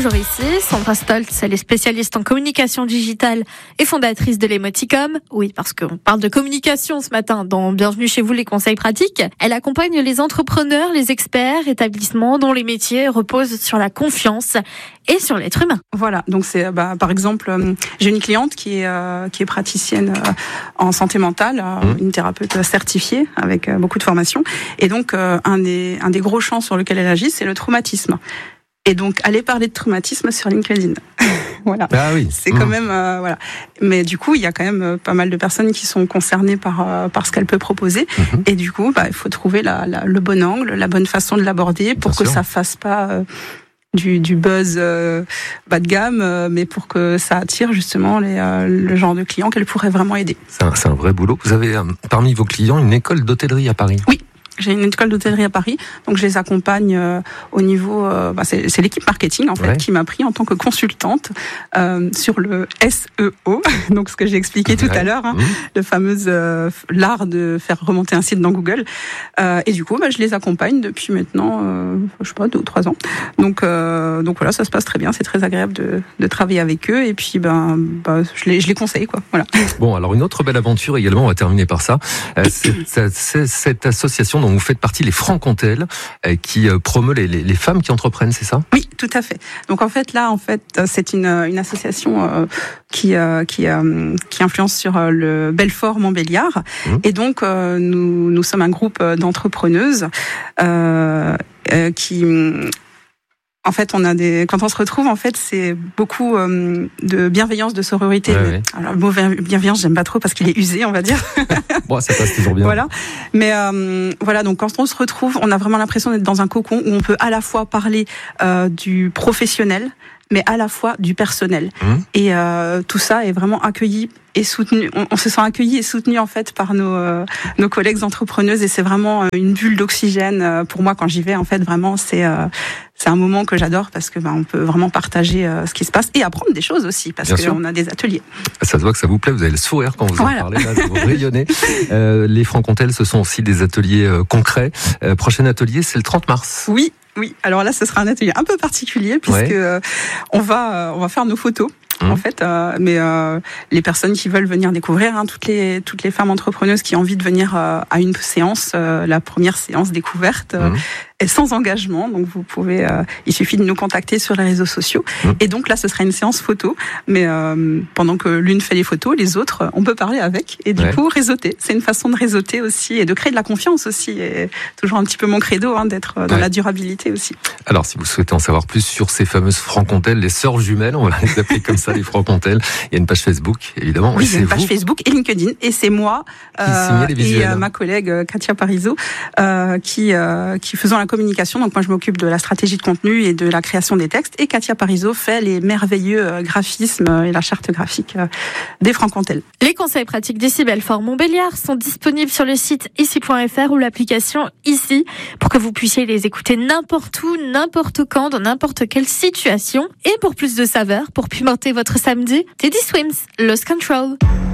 toujours ici. Sandra Stoltz, elle est spécialiste en communication digitale et fondatrice de l'Emoticom. Oui, parce qu'on parle de communication ce matin dans Bienvenue chez vous, les conseils pratiques. Elle accompagne les entrepreneurs, les experts, établissements dont les métiers reposent sur la confiance et sur l'être humain. Voilà, donc c'est par exemple, j'ai une cliente qui est praticienne en santé mentale, une thérapeute certifiée avec beaucoup de formation. Et donc un des gros champs sur lequel elle agit, c'est le traumatisme. Et donc, aller parler de traumatisme sur LinkedIn. Voilà. Ah oui. C'est quand même, voilà. Mais du coup, il y a quand même pas mal de personnes qui sont concernées par ce qu'elle peut proposer. Et du coup, il faut trouver le bon angle, la bonne façon de l'aborder pour que ça fasse pas du buzz bas de gamme, mais pour que ça attire justement le genre de clients qu'elle pourrait vraiment aider. C'est un vrai boulot. Vous avez parmi vos clients une école d'hôtellerie à Paris. Oui. J'ai une école d'hôtellerie à Paris, donc je les accompagne au niveau. C'est l'équipe marketing en fait qui m'a pris en tant que consultante sur le SEO, donc ce que j'ai expliqué tout à l'heure, le fameux l'art de faire remonter un site dans Google. Et du coup, je les accompagne depuis maintenant, je sais pas, 2 ou 3 ans. Donc voilà, ça se passe très bien, c'est très agréable de travailler avec eux. Et puis je les conseille quoi. Voilà. Bon, alors une autre belle aventure également. On va terminer par ça. C'est cette association dont vous faites partie, les Francontelles, qui promeut les femmes qui entreprennent, c'est ça ? Oui, tout à fait. Donc en fait, c'est une association qui influence sur le Belfort-Montbéliard. Et donc, nous sommes un groupe d'entrepreneuses qui... En fait, quand on se retrouve, en fait, c'est beaucoup de bienveillance, de sororité. Ouais. Alors, le mot bienveillance, j'aime pas trop parce qu'il est usé, on va dire. Bon, ça passe toujours bien. Voilà. Mais voilà, donc quand on se retrouve, on a vraiment l'impression d'être dans un cocon où on peut à la fois parler du professionnel, mais à la fois du personnel. Et tout ça est vraiment accueilli et soutenu. On se sent accueilli et soutenu en fait par nos collègues entrepreneuses, et c'est vraiment une bulle d'oxygène pour moi quand j'y vais. En fait, vraiment, c'est un moment que j'adore parce que on peut vraiment partager ce qui se passe et apprendre des choses aussi parce qu'on a des ateliers. Ça se voit que ça vous plaît, vous avez le sourire quand vous en parlez, là, vous rayonnez. Les Francontelles, ce sont aussi des ateliers concrets. Prochain atelier, c'est le 30 mars. Oui. Alors là, ce sera un atelier un peu particulier puisque on va faire nos photos. En fait, mais les personnes qui veulent venir découvrir, toutes les femmes entrepreneuses qui ont envie de venir à une séance, la première séance découverte, est sans engagement. Donc vous pouvez, il suffit de nous contacter sur les réseaux sociaux. Et donc là, ce sera une séance photo, mais pendant que l'une fait les photos, les autres, on peut parler avec et du coup réseauter. C'est une façon de réseauter aussi et de créer de la confiance aussi. Et toujours un petit peu mon credo, d'être dans la durabilité aussi. Alors, si vous souhaitez en savoir plus sur ces fameuses Francontelles, les sœurs jumelles, on va les appeler comme ça, les Francontelles. Il y a une page Facebook, évidemment. Oui, il y a une page Facebook et LinkedIn, et c'est moi et ma collègue Katia Parizeau qui faisons la communication. Donc moi, je m'occupe de la stratégie de contenu et de la création des textes, et Katia Parizeau fait les merveilleux graphismes et la charte graphique des Francontelles. Les conseils pratiques d'Ici Belfort Montbéliard sont disponibles sur le site ici.fr ou l'application Ici pour que vous puissiez les écouter n'importe où, n'importe quand, dans n'importe quelle situation. Et pour plus de saveur, pour pimenter votre samedi, Teddy Swims, Lost Control.